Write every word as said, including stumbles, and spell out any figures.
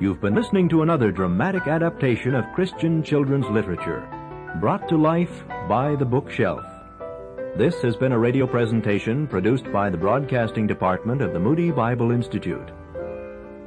You've been listening to another dramatic adaptation of Christian children's literature, brought to life by the Bookshelf. This has been a radio presentation produced by the Broadcasting Department of the Moody Bible Institute.